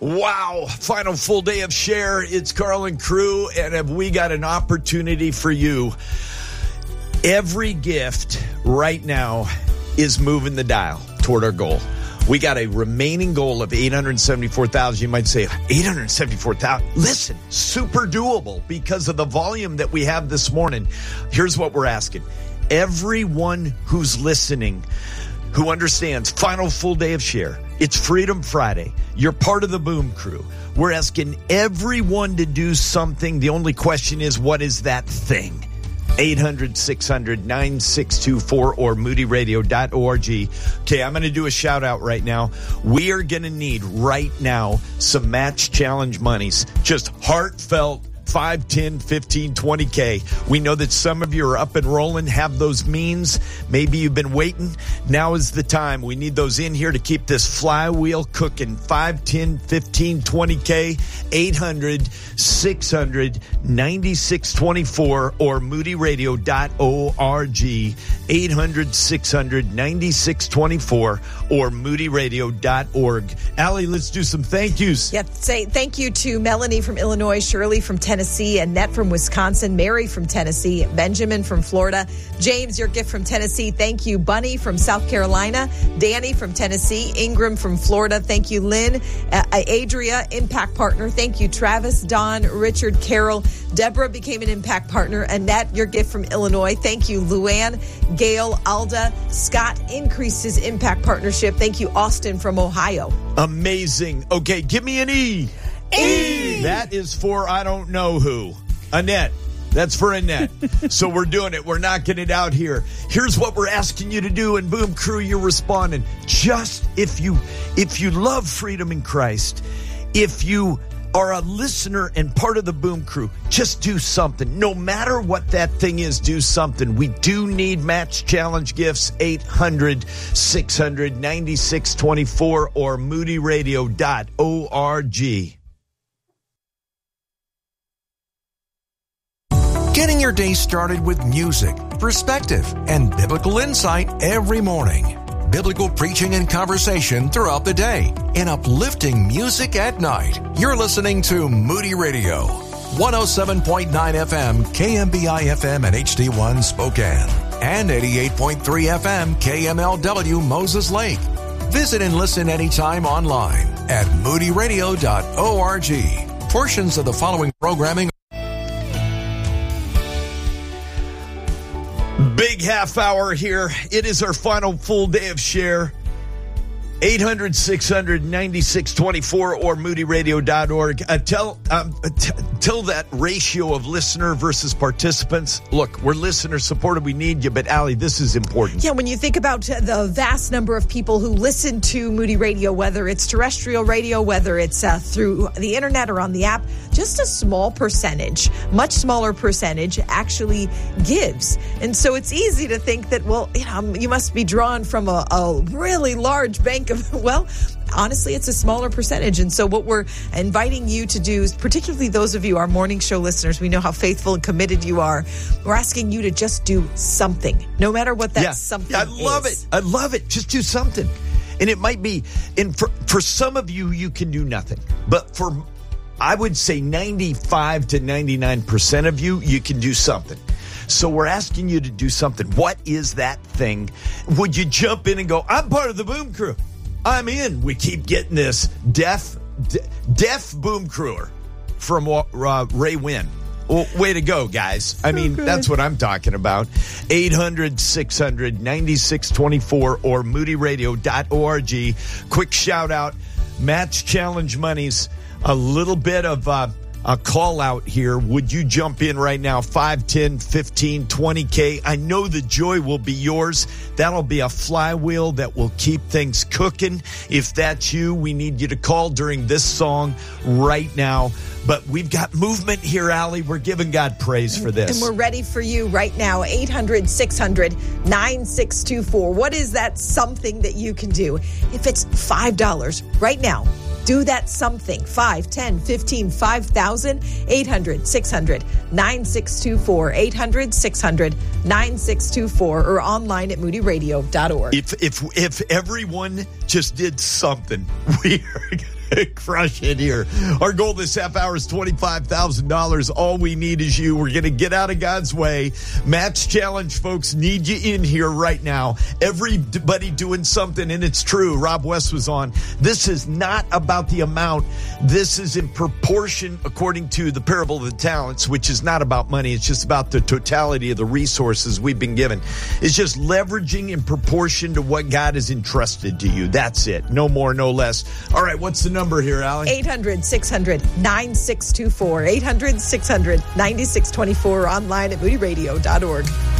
Wow. Final full day of Share. It's Carl and crew, and have we got an opportunity for you. Every gift right now is moving the dial toward our goal. We got a remaining goal of $874,000. You might say, $874,000? Listen, super doable because of the volume that we have this morning. Here's what we're asking. Everyone who's listening, who understands final full day of Share, it's Freedom Friday. You're part of the Boom Crew. We're asking everyone to do something. The only question is, what is that thing? 800-600-9624 or moodyradio.org. Okay, I'm going to do a shout out right now. We are going to need right now some match challenge monies. Just heartfelt 5, 10, 15, 20K. We know that some of you are up and rolling, have those means. Maybe you've been waiting. Now is the time. We need those in here to keep this flywheel cooking. 5, 10, 15, 20K, 800-600-9624 or moodyradio.org. 800-600-9624 or moodyradio.org. Allie, let's do some thank yous. Yeah, say thank you to Melanie from Illinois, Shirley from Tennessee, Annette from Wisconsin, Mary from Tennessee, Benjamin from Florida, James, your gift from Tennessee. Thank you, Bunny from South Carolina, Danny from Tennessee, Ingram from Florida. Thank you, Lynn, Adria, Impact Partner. Thank you, Travis, Don, Richard, Carol. Deborah became an Impact Partner. Annette, your gift from Illinois. Thank you, Luann, Gail, Alda. Scott increased his Impact Partnership. Thank you, Austin from Ohio. Amazing. Okay, give me an E. E! That is for I don't know who. Annette. That's for Annette. So we're doing it. We're knocking it out here. Here's what we're asking you to do, and Boom Crew, you're responding. Just if you love freedom in Christ, if you are a listener and part of the Boom Crew, just do something. No matter what that thing is, do something. We do need match challenge gifts. 800-600-9624 or moodyradio.org. Getting your day started with music, perspective, and biblical insight every morning. Biblical preaching and conversation throughout the day, and uplifting music at night. You're listening to Moody Radio, 107.9 FM, KMBI FM and HD1 Spokane, and 88.3 FM, KMLW Moses Lake. Visit and listen anytime online at moodyradio.org. Portions of the following programming. Big half hour here. It is our final full day of Share. 800-600-9624 or moodyradio.org. Tell that ratio of listener versus participants. Look, we're listener supported. We need you. But, Allie, this is important. Yeah, when you think about the vast number of people who listen to Moody Radio, whether it's terrestrial radio, whether it's through the internet or on the app, just a small percentage, much smaller percentage actually gives. And so it's easy to think that, well, you must be drawn from a really large bank of, well, honestly, it's a smaller percentage. And so what we're inviting you to do is, particularly those of you, our morning show listeners, we know how faithful and committed you are. We're asking you to just do something, no matter what that something is. I love it. I love it. Just do something. And it might be, and for some of you, you can do nothing. But for, I would say 95 to 99% of you, you can do something. So we're asking you to do something. What is that thing? Would you jump in and go, I'm part of the Boom Crew. I'm in. We keep getting this deaf Boom Crewer from Ray Wynn. Well, way to go, guys. I mean, that's what I'm talking about. 800-600-9624 or moodyradio.org. Quick shout out. Match challenge monies. A little bit of a call out here. Would you jump in right now? 5, 10, 15, 20K. I know the joy will be yours. That'll be a flywheel that will keep things cooking. If that's you, we need you to call during this song right now. But we've got movement here, Allie. We're giving God praise for this. And we're ready for you right now. 800-600-9624. What is that something that you can do? If it's $5 right now, do that something. 5, 10, 15, 5,000. 800-600-9624. 800-600-9624 or online at moodyradio.org. If everyone just did something, we are Crush it here. Our goal this half hour is $25,000. All we need is you. We're going to get out of God's way. Matt's Challenge, folks, need you in here right now. Everybody doing something, and it's true. Rob West was on. This is not about the amount. This is in proportion according to the parable of the talents, which is not about money. It's just about the totality of the resources we've been given. It's just leveraging in proportion to what God has entrusted to you. That's it. No more, no less. All right, what's the number here, Allie? 800-600-9624. 800-600-9624. Online at moodyradio.org.